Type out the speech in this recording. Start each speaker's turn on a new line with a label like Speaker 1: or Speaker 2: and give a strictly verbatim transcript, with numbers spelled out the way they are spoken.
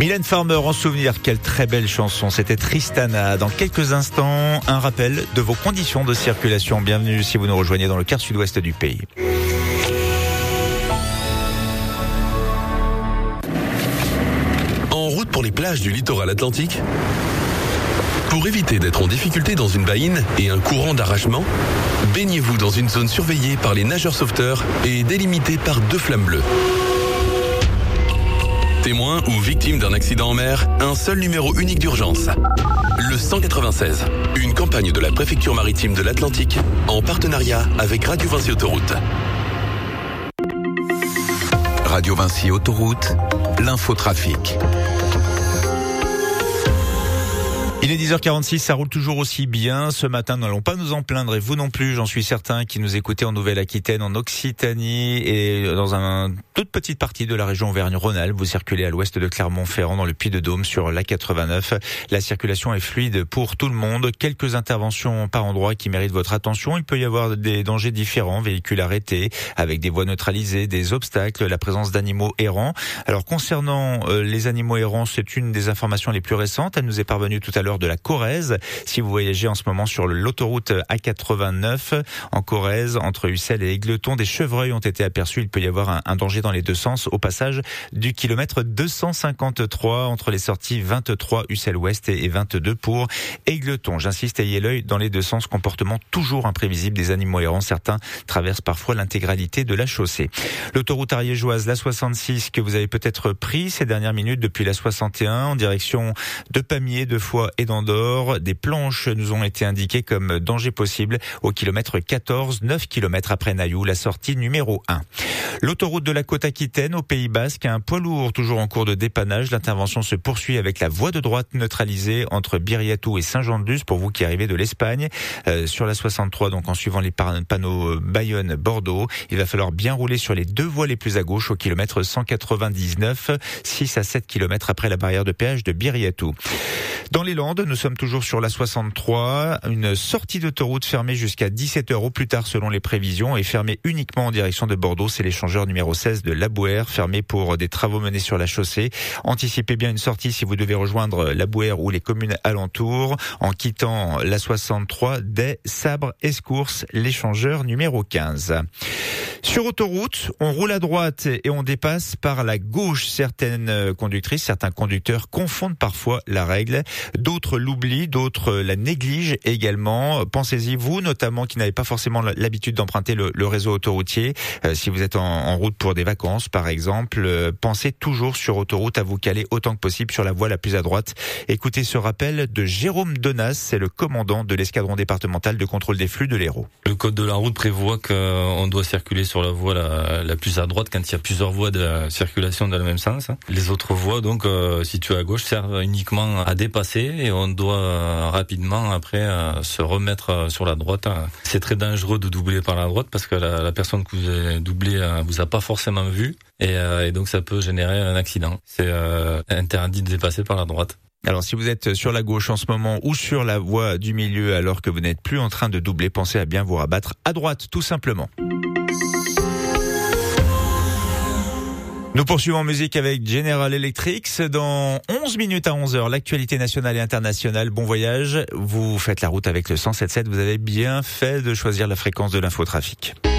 Speaker 1: Mylène Farmer en souvenir, quelle très belle chanson, c'était Tristana. Dans quelques instants, un rappel de vos conditions de circulation. Bienvenue si vous nous rejoignez dans le quart sud-ouest du pays.
Speaker 2: En route pour les plages du littoral atlantique ? Pour éviter d'être en difficulté dans une baïne et un courant d'arrachement, baignez-vous dans une zone surveillée par les nageurs sauveteurs et délimitée par deux flammes bleues. Témoin ou victime d'un accident en mer, un seul numéro unique d'urgence. Le cent quatre-vingt-seize, une campagne de la préfecture maritime de l'Atlantique en partenariat avec Radio Vinci Autoroute.
Speaker 3: Radio Vinci Autoroute, l'infotrafic.
Speaker 1: Il est dix heures quarante-six, ça roule toujours aussi bien. Ce matin, nous n'allons pas nous en plaindre et vous non plus, j'en suis certain, qui nous écoutez en Nouvelle-Aquitaine, en Occitanie et dans une toute petite partie de la région Auvergne-Rhône-Alpes. Vous circulez à l'ouest de Clermont-Ferrand, dans le Puy-de-Dôme, sur l'A quatre-vingt-neuf. La circulation est fluide pour tout le monde. Quelques interventions par endroit qui méritent votre attention. Il peut y avoir des dangers différents, véhicules arrêtés, avec des voies neutralisées, des obstacles, la présence d'animaux errants. Alors concernant euh, les animaux errants, c'est une des informations les plus récentes. Elle nous est parvenue tout à l'heure de la Corrèze. Si vous voyagez en ce moment sur l'autoroute A quatre-vingt-neuf en Corrèze, entre Ussel et Égletons, des chevreuils ont été aperçus. Il peut y avoir un, un danger dans les deux sens au passage du kilomètre deux cent cinquante-trois entre les sorties vingt-trois Ussel-Ouest et vingt-deux pour Égletons. J'insiste, ayez l'œil dans les deux sens. Comportement toujours imprévisible des animaux errants. Certains traversent parfois l'intégralité de la chaussée. L'autoroute ariégeoise, la soixante-six, que vous avez peut-être pris ces dernières minutes depuis la soixante et un en direction de Pamiers, de Foix et d'Andorre. Des planches nous ont été indiquées comme danger possible au kilomètre quatorze, neuf kilomètres après Nailloux, la sortie numéro un. L'autoroute de la Côte-Aquitaine au Pays Basque, un poids lourd toujours en cours de dépannage. L'intervention se poursuit avec la voie de droite neutralisée entre Biriatou et Saint-Jean-de-Luz pour vous qui arrivez de l'Espagne. Euh, sur la soixante-trois, donc en suivant les panneaux Bayonne-Bordeaux, il va falloir bien rouler sur les deux voies les plus à gauche au kilomètre cent quatre-vingt-dix-neuf, six à sept kilomètres après la barrière de péage de Biriatou. Dans les Landes, nous sommes toujours sur la soixante-trois, une sortie d'autoroute fermée jusqu'à dix-sept heures au plus tard selon les prévisions et fermée uniquement en direction de Bordeaux. C'est l'échangeur numéro seize de Labouhère, fermé pour des travaux menés sur la chaussée. Anticipez bien une sortie si vous devez rejoindre Labouhère ou les communes alentours en quittant la soixante-trois dès Sabre-Escourse, l'échangeur numéro quinze. Sur autoroute, on roule à droite et on dépasse par la gauche. Certaines conductrices, certains conducteurs confondent parfois la règle. D'autres l'oublient, d'autres la négligent également. Pensez-y, vous notamment, qui n'avez pas forcément l'habitude d'emprunter le, le réseau autoroutier. Euh, si vous êtes en, en route pour des vacances, par exemple, euh, pensez toujours sur autoroute à vous caler autant que possible sur la voie la plus à droite. Écoutez ce rappel de Jérôme Donas, c'est le commandant de l'escadron départemental de contrôle des flux de l'Hérault.
Speaker 4: Le code de la route prévoit qu'on doit circuler sur la voie la, la plus à droite quand il y a plusieurs voies de circulation dans le même sens. Les autres voies, donc, euh, situées à gauche, servent uniquement à dépasser et on doit euh, rapidement après euh, se remettre euh, sur la droite. C'est très dangereux de doubler par la droite parce que la, la personne que vous avez doublée euh, vous a pas forcément vu et, euh, et donc ça peut générer un accident. C'est euh, interdit de dépasser par la droite.
Speaker 1: Alors si vous êtes sur la gauche en ce moment ou sur la voie du milieu alors que vous n'êtes plus en train de doubler, pensez à bien vous rabattre à droite tout simplement. Nous poursuivons en musique avec General Electric. Dans onze minutes à onze heures, l'actualité nationale et internationale. Bon voyage. Vous faites la route avec le cent sept sept. Vous avez bien fait de choisir la fréquence de l'infotrafic.